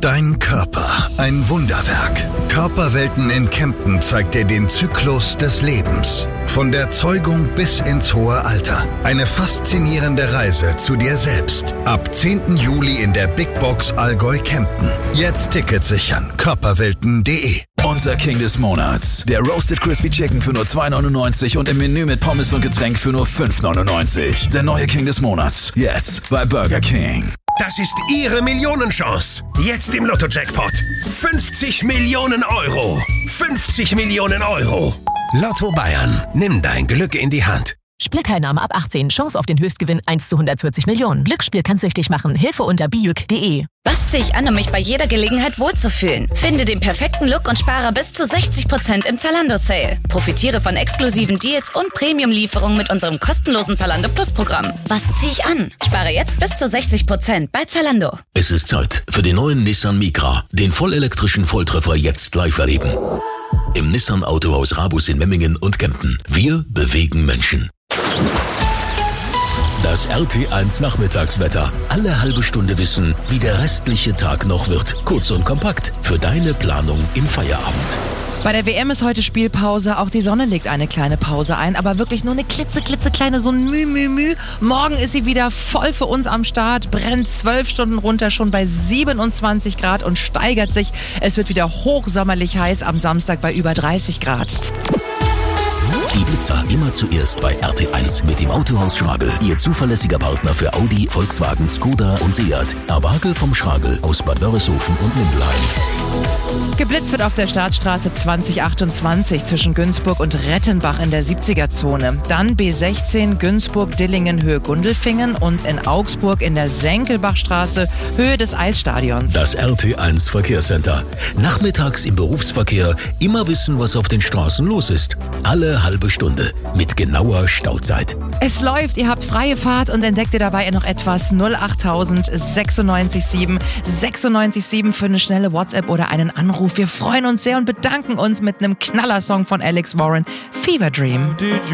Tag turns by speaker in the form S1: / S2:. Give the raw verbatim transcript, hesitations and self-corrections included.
S1: Dein Körper, ein Wunderwerk. Körperwelten in Kempten zeigt dir den Zyklus des Lebens. Von der Zeugung bis ins hohe Alter. Eine faszinierende Reise zu dir selbst. Ab zehnten Juli in der Big Box Allgäu Kempten. Jetzt Tickets sichern. körperwelten punkt de.
S2: Unser King des Monats. Der Roasted Crispy Chicken für nur zwei neunundneunzig und im Menü mit Pommes und Getränk für nur fünf neunundneunzig. Der neue King des Monats. Jetzt bei Burger King.
S3: Das ist Ihre Millionenchance. Jetzt im Lotto-Jackpot. fünfzig Millionen Euro. fünfzig Millionen Euro. Lotto Bayern. Nimm dein Glück in die Hand.
S4: Spielteilnahme ab achtzehn. Chance auf den Höchstgewinn eins zu hundertvierzig Millionen. Glücksspiel kann süchtig machen. Hilfe unter biuk punkt de.
S5: Was ziehe ich an, um mich bei jeder Gelegenheit wohlzufühlen? Finde den perfekten Look und spare bis zu sechzig Prozent im Zalando-Sale. Profitiere von exklusiven Deals und Premium-Lieferungen mit unserem kostenlosen Zalando Plus-Programm. Was ziehe ich an? Spare jetzt bis zu sechzig Prozent bei Zalando.
S6: Es ist Zeit für den neuen Nissan Micra. Den vollelektrischen Volltreffer jetzt live erleben. Im Nissan Autohaus Rabus in Memmingen und Kempten. Wir bewegen Menschen. Das R T eins Nachmittagswetter. Alle halbe Stunde wissen, wie der restliche Tag noch wird. Kurz und kompakt für deine Planung im Feierabend.
S7: Bei der W M ist heute Spielpause, auch die Sonne legt eine kleine Pause ein, aber wirklich nur eine klitze, klitzekleine, so ein Müh, Müh, Müh. Morgen ist sie wieder voll für uns am Start, brennt zwölf Stunden runter, schon bei siebenundzwanzig Grad und steigert sich. Es wird wieder hochsommerlich heiß, am Samstag bei über dreißig Grad.
S6: Die Blitzer immer zuerst bei R T eins mit dem Autohaus Schragel. Ihr zuverlässiger Partner für Audi, Volkswagen, Skoda und Seat. Erwagel vom Schragel aus Bad Wörishofen und Mindelheim.
S7: Geblitzt wird auf der Startstraße zwanzig achtundzwanzig zwischen Günzburg und Rettenbach in der siebziger-Zone. Dann B sechzehn Günzburg-Dillingen Höhe Gundelfingen und in Augsburg in der Senkelbachstraße Höhe des Eisstadions.
S6: Das R T eins Verkehrscenter. Nachmittags im Berufsverkehr immer wissen, was auf den Straßen los ist. Alle halbe Stunde mit genauer Stauzeit.
S7: Es läuft, ihr habt freie Fahrt und entdeckt ihr dabei noch etwas. null achttausend sechsundneunzig sieben sechsundneunzig sieben für eine schnelle WhatsApp oder einen Anruf. Wir freuen uns sehr und bedanken uns mit einem Knallersong von Alex Warren, Fever Dream.